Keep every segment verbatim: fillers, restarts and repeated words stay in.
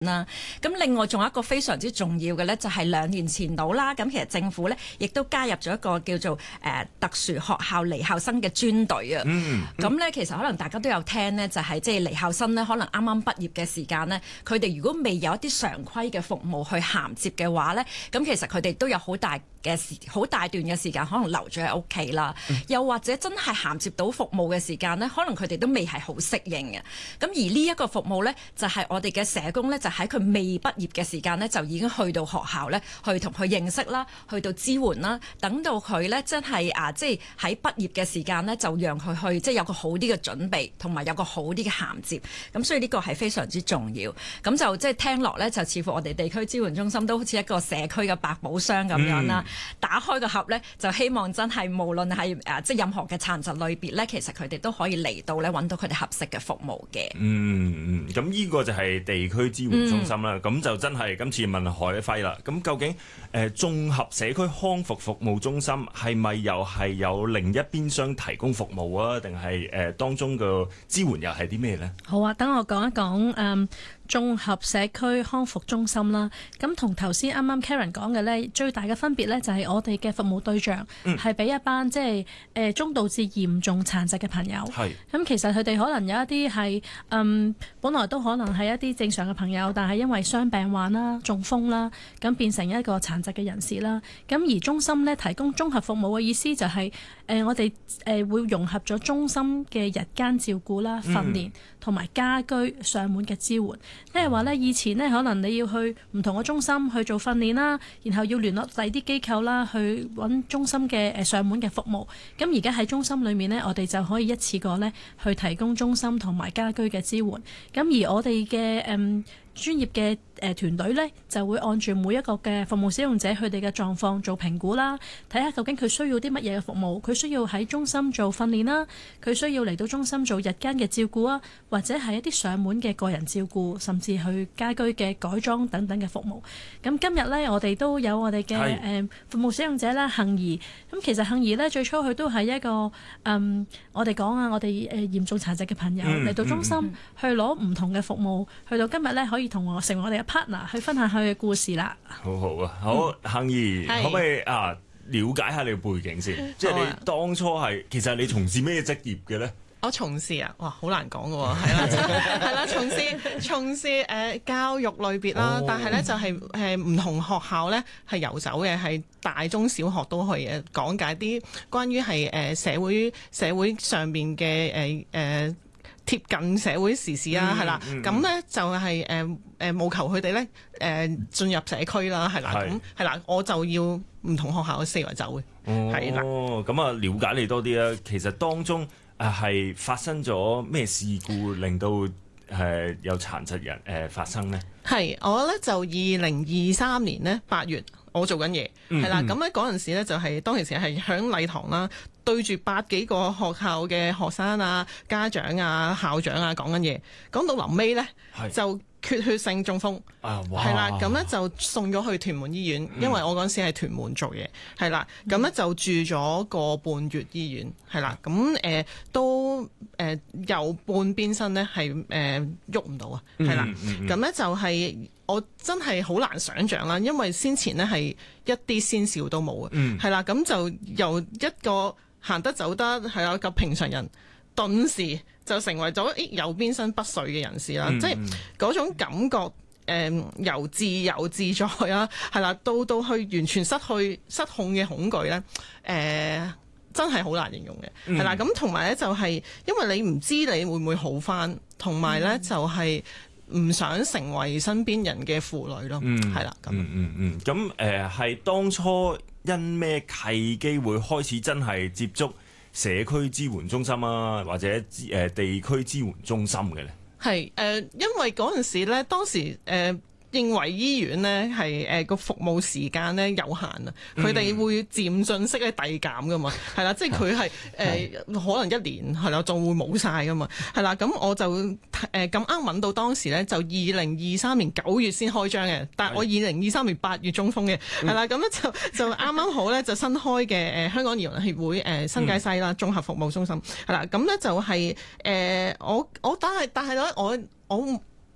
啦，咁另外仲有一個非常之重要嘅咧，就係兩年前度啦，咁其實政府咧亦都加入咗一個叫做誒、呃、特殊學校離校生嘅專隊啊。 嗯， 咁咧其實可能大家都有聽呢，就係即係離校生咧，可能啱啱畢業嘅時間呢，佢哋如果未有一啲常規嘅服務去銜接嘅話咧，咁其實佢哋都有好大嘅時好大段嘅時間可能留咗喺屋企啦，嗯、又或者真係銜接到服務嘅時間呢，可能佢哋都未係好適應嘅。咁而呢一個服務咧，就係、是、我哋嘅社工咧就喺佢未畢業嘅時間呢，就已經去到學校咧，去同佢認識啦，去到支援啦，等到佢咧真係啊，即係喺畢業嘅時間呢，就讓佢去即係有個好啲嘅準備，同埋有個好啲嘅銜接。咁所以呢個係非常之重要。咁就即係聽落咧，就似乎我哋地區支援中心都好似一個社區嘅百寶箱咁樣啦。嗯、打開個盒咧，就希望真係無論係誒即係任何嘅殘疾類別咧，其實佢哋都可以嚟到咧揾到佢哋合適嘅服務嘅。 嗯嗯，咁呢個就係地區支援中心啦。咁、嗯就真係今次問海輝啦，咁究竟誒綜合社區康復服務中心係咪又係有另一邊廂提供服務啊？定係誒當中嘅支援又係啲咩呢？ 好啊，等我講一講誒綜合社區康復中心啦。咁同頭先啱啱 Karen 講嘅呢，最大嘅分別呢，就係我哋嘅服務對象係俾一班即係誒中度至嚴重殘疾嘅朋友。係咁，其實佢哋可能有一啲係嗯本來都可能係一啲正常嘅朋友，但係因為傷病患啦、中風啦，咁變成一個殘疾嘅人士啦。咁而中心呢，提供綜合服務嘅意思就係、是、誒、呃、我哋誒、呃、會融合咗中心嘅日間照顧啦、訓練同埋家居上門嘅支援。即係話呢，以前呢，可能你要去唔同嘅中心去做訓練啦，然後要聯絡第啲機構啦，去揾中心嘅誒上門嘅服務。咁而家喺中心裏面呢，我哋就可以一次過呢去提供中心同埋家居嘅支援。咁而我哋嘅誒專業嘅誒團隊呢，就會按住每一個嘅服務使用者佢哋嘅狀況做評估啦，睇下究竟佢需要啲乜嘢嘅服務，佢需要喺中心做訓練啦，佢需要嚟到中心做日間嘅照顧啊，或者係一啲上門嘅個人照顧，甚至去家居嘅改裝等等嘅服務。咁今日呢，我哋都有我哋嘅誒服務使用者啦，杏兒。咁其實杏兒呢，最初佢都係一個嗯，我哋講啊，我哋誒嚴重殘疾嘅朋友嚟、嗯、到中心、嗯、去攞唔同嘅服務，去到今日呢，可以同我成為我哋嘅 partner 去分享佢嘅故事啦。 好好啊，好，杏兒、嗯、可唔可以啊了解下你嘅背景先？嗯、即係你當初係其實你從事咩職業嘅咧？ 我從事啊，哇，好難講㗎喎，係啦，係啦，從事從事誒、呃、教育類別啦，哦、但係咧就係誒唔同學校咧係遊走嘅，係大中小學都去誒講解啲關於係誒社會社會上邊嘅誒誒貼近社會時事啊，係啦、嗯，咁咧、嗯、就係誒誒務求佢哋咧誒進入社區啦，係啦，咁係啦，我就要唔同學校四圍走嘅，係啦。 哦，咁啊，了解你多啲啦。其實當中誒係發生咗咩事故令到誒有殘疾人誒發生呢？ 係我咧就二零二三年呢八月，我做緊嘢係啦。咁咧嗰陣時咧就係、是、當其時係響禮堂啦，對住百幾個學校嘅學生啊、家長啊、校長啊講緊嘢，講到臨尾咧就缺血性中風，係啦，咁咧就送咗去屯門醫院，因為我嗰陣時係屯門做嘢，係啦，咁咧就住咗個半月醫院，係啦，咁誒、呃、都誒、呃、右半邊身咧係誒喐唔到啊，係啦，咁咧就係、是、我真係好難想像啦，因為先前咧係一啲先兆都冇啊，係啦，咁就由一個行得走得係有個平常人，頓時就成為咗誒右邊身不遂嘅人士啦，嗯、即係嗰種感覺誒、呃、由自由自在啦，係啦，到到去完全失去失控嘅恐懼咧，誒、呃、真係好難形容嘅，係啦、嗯，咁同埋咧就係因為你唔知你會唔會好返，同埋咧就係唔想成為身邊人嘅負累咯，係啦、嗯，咁嗯嗯咁誒係當初因咩契機會開始真係接觸社區支援中心啊，或者誒地區支援中心嘅咧？係誒、呃，因為嗰陣時咧，當時誒。呃認為醫院呢係誒個服務時間呢有限啊，佢哋、嗯、會漸進式咧遞減噶嘛，係啦，即係佢係誒可能一年係啦，仲會冇晒噶嘛，係啦，咁我就誒咁啱揾到當時呢，就二零二三年九月先開張嘅，但係我二零二三年八月中風嘅，係啦，咁咧就就啱啱好咧就新開嘅誒、呃、香港兒童協會誒、呃、新界西啦綜合服務中心係啦，咁咧就係、是、誒、呃、我我但係但係咧我我。我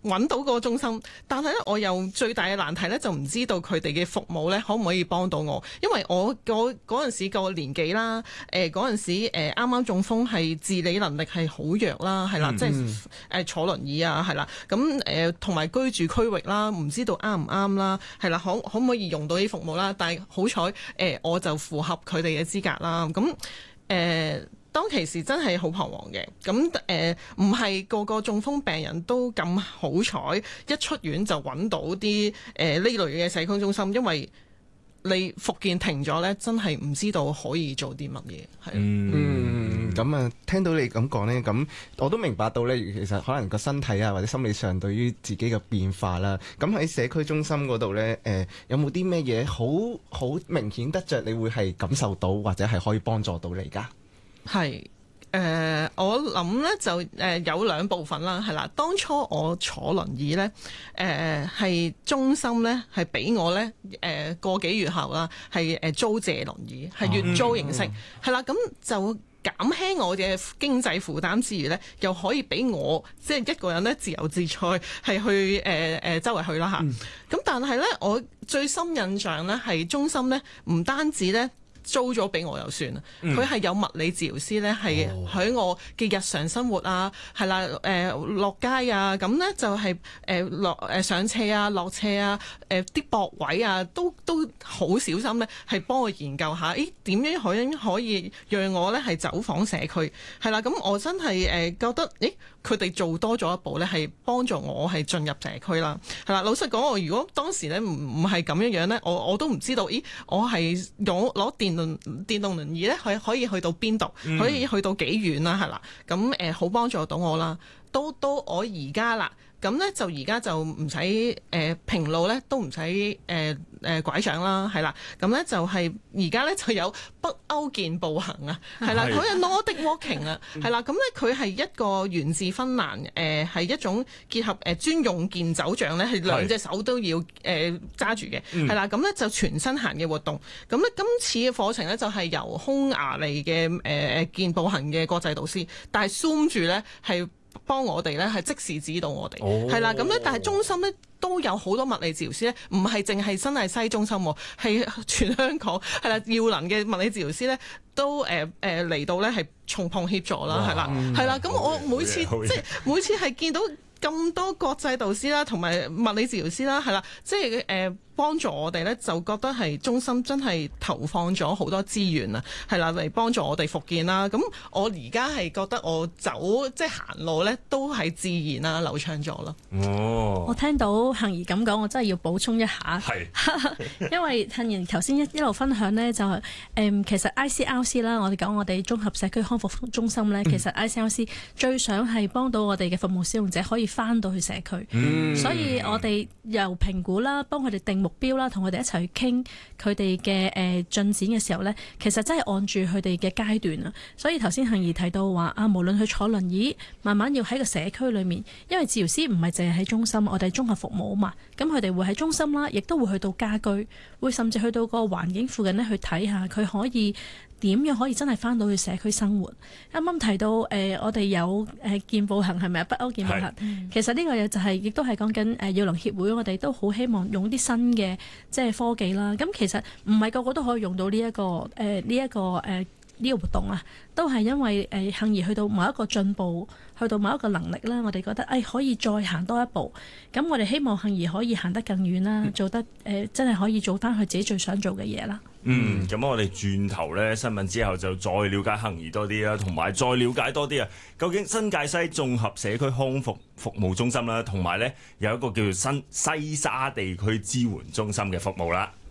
揾到個中心，但係咧我又最大嘅難題咧就唔知道佢哋嘅服務咧可唔可以幫到我，因為我嗰嗰陣時個年紀啦，誒嗰陣時誒啱啱中風係自理能力係好弱啦，係啦，嗯、即係誒坐輪椅啊，係啦，咁誒同埋居住區域啦，唔知道啱唔啱啦，係啦，可可唔可以用到啲服務啦？但係好彩誒我就符合佢哋嘅資格啦，咁誒。呃當其時真係好彷徨嘅，咁誒唔係個個中風病人都咁好彩，一出院就揾到啲誒呢類嘅社區中心，因為你復健停咗呢，真係唔知道可以做啲乜嘢。係嗯，咁啊、嗯，聽到你咁講呢，咁我都明白到呢，其實可能個身體啊或者心理上對於自己嘅變化啦，咁喺社區中心嗰度呢，誒、呃、有冇啲咩嘢好好明顯得着，你會係感受到或者係可以幫助到你㗎？ 係誒、呃，我諗咧就誒、呃、有兩部分啦，係啦。當初我坐輪椅咧，誒、呃、係中心咧係俾我咧誒個幾月後啦，係誒租借輪椅，係月租形式，係、嗯、啦。咁就減輕我嘅經濟負擔之餘咧，又可以俾我即係、就是、一個人咧自由自在係去誒誒、呃、周圍去啦嚇。咁、嗯、但係咧，我最深印象咧係中心咧唔單止咧。租咗俾我又算啦，佢係、嗯、有物理治療師咧，係喺我嘅日常生活啊，係啦，誒、呃、落街啊，咁咧就係誒落誒上斜啊、落斜啊、誒啲駁位啊，都都好小心咧，係幫我研究下，誒點樣可以可以讓我咧係走訪社區，係啦，咁我真係誒覺得，誒佢哋做多咗一步咧，係幫助我係進入社區啦，係啦，老實講，我如果當時咧唔唔係咁樣樣咧，我我都唔知道，咦，我係攞攞電輪電動輪椅咧，佢可以去到邊度，嗯、可以去到幾遠啦，係啦，咁誒好幫助到我啦。到到我而家啦，咁咧就而家就唔使誒平路咧，都唔使誒誒拐杖啦，係啦，咁咧就係而家咧就有北歐健步行啊，係啦，佢係 Nordic Walking 啊，係啦，咁咧佢係一個源自芬蘭誒係一種結合誒專用健走杖咧，係兩隻手都要誒揸住嘅，係啦，咁咧就全身行嘅活動。咁咧今次嘅課程咧就係由匈牙利嘅誒誒健步行嘅國際導師，但係 Zoom 住咧係。幫我哋咧係即時指導我哋，係啦、oh.，咁咧但係中心咧都有好多物理治療師咧，唔係淨係新界西中心，係全香港係啦，耀能嘅物理治療師咧都誒誒嚟到咧係從旁協助啦，係啦，係啦，咁我每次即係每次係見到咁多國際導師啦，同埋物理治療師啦，係啦，即係誒。呃幫助我哋咧，就覺得係中心真係投放咗好多資源啊，係啦，嚟幫助我哋復健啦。咁我而家係覺得我走即係行路咧，都係自然啦，流暢咗咯。 哦， 我聽到杏兒咁講，我真係要補充一下， 係因為杏兒頭先一一路分享呢，就係、誒、其實 I C R C 啦，我哋講我哋綜合社區康復中心咧，其實 I C R C 最想係幫到我哋嘅服務使用者可以翻到去社區，嗯、所以我哋由評估啦，幫佢哋定目標啦，同佢哋一齊去傾佢哋嘅誒進展嘅時候呢，其實真係按住佢哋嘅階段啊。所以頭先杏兒提到話啊，無論佢坐輪椅，慢慢要喺個社區裏面，因為治療師唔係淨係喺中心，我哋係綜合服務啊嘛。咁佢哋會喺中心啦，亦都會去到家居，會甚至去到個環境附近呢去睇下，佢可以點樣可以真係翻到去社區生活。啱啱提到誒、呃，我哋有誒健步行係咪啊？北歐健步行，是其實呢個嘢就係、是、亦都係講緊誒耀能協會，我哋都好希望用啲新嘅即係科技啦。咁其實唔係個個都可以用到呢、這、一個誒呢一個誒。呃呢個活動啊，都係因為誒杏兒去到某一個進步，去到某一個能力啦，我哋覺得誒、哎、可以再行多一步。咁我哋希望杏兒可以行得更遠啦，做得誒、呃、真係可以做翻佢自己最想做嘅嘢啦。 嗯，咁我哋轉頭咧新聞之後就再了解杏兒多啲啦，同埋再了解多啲啊，究竟新界西綜合社區康復服務中心啦，同埋咧有一個叫做新西沙地區支援中心嘅服務啦。